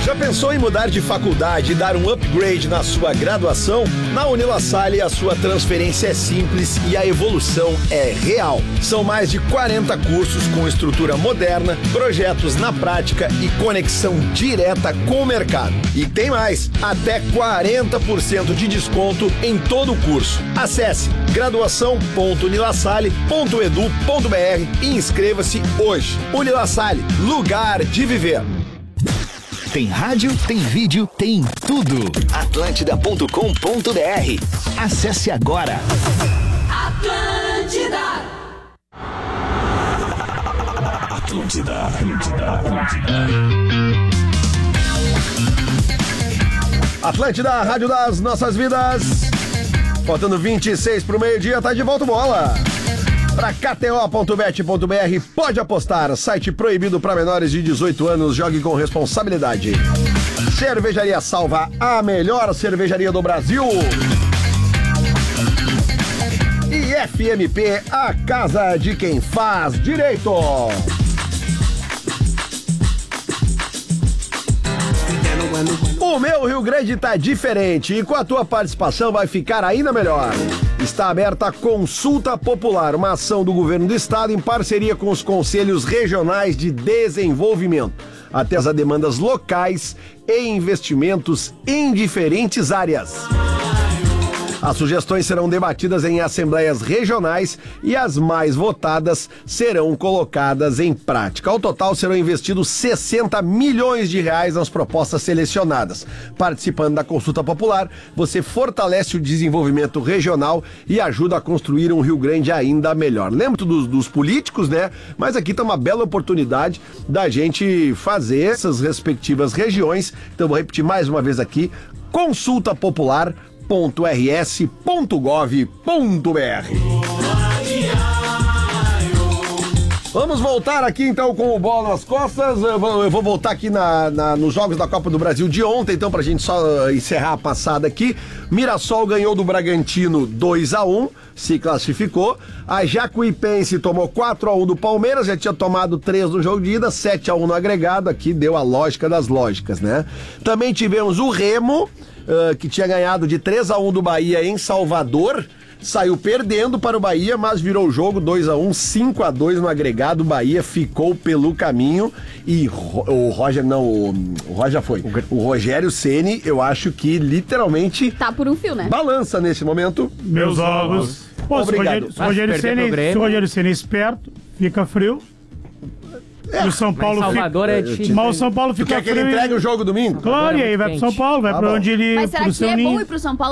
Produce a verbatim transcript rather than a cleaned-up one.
Já pensou em mudar de faculdade e dar um upgrade na sua graduação? Na UniLaSalle, a sua transferência é simples e a evolução é real. São mais de quarenta cursos com estrutura moderna, projetos na prática e conexão direta com o mercado. E tem mais, até quarenta por cento de desconto em todo o curso. Acesse graduação ponto unilasalle ponto edu ponto br e inscreva-se hoje. UniLaSalle, lugar de viver. Tem rádio, tem vídeo, tem tudo. Atlântida ponto com ponto br. Acesse agora. Atlântida. Atlântida, Atlântida, Atlântida. Atlântida, a rádio das nossas vidas. Faltando vinte e seis pro meio-dia, tá de volta bola. Pra K T O ponto bet ponto br, pode apostar. Site proibido para menores de dezoito anos. Jogue com responsabilidade. Cervejaria Salva, a melhor cervejaria do Brasil. E F M P, a casa de quem faz direito. O meu Rio Grande tá diferente e com a tua participação vai ficar ainda melhor. Está aberta a Consulta Popular, uma ação do governo do estado em parceria com os conselhos regionais de desenvolvimento, até as demandas locais e investimentos em diferentes áreas. As sugestões serão debatidas em assembleias regionais e as mais votadas serão colocadas em prática. Ao total serão investidos sessenta milhões de reais nas propostas selecionadas. Participando da consulta popular, você fortalece o desenvolvimento regional e ajuda a construir um Rio Grande ainda melhor. Lembro dos, dos políticos, né? Mas aqui está uma bela oportunidade da gente fazer essas respectivas regiões. Então vou repetir mais uma vez aqui: consulta popular ponto r s ponto gov ponto b r. Vamos voltar aqui então com o bola nas costas. Eu vou, eu vou voltar aqui na, na, nos jogos da Copa do Brasil de ontem, então, pra gente só encerrar a passada aqui. Mirassol ganhou do Bragantino dois a um, se classificou. A Jacuipense tomou quatro a um do Palmeiras, já tinha tomado três no jogo de ida, sete a um no agregado. Aqui deu a lógica das lógicas, né? Também tivemos o Remo, Uh, que tinha ganhado de três a um do Bahia em Salvador, saiu perdendo para o Bahia, mas virou o jogo dois a um, cinco a dois no agregado. O Bahia ficou pelo caminho e Ro- o Roger não, o, o Roger foi. O Rogério Ceni, eu acho que literalmente tá por um fio, né? Balança nesse momento. Meus ovos. Pô, se o Rogério, se o Rogério Ceni, se o Rogério Ceni é esperto, fica frio. É, e o São Paulo mas Salvador fica... é difícil. Mas o São Paulo fica tu quer que ele frio. entregue o jogo domingo? Claro, e aí vai pro São Paulo, vai tá pra bom. onde ele... Mas será pro que seu é ninho. bom ir pro São Paulo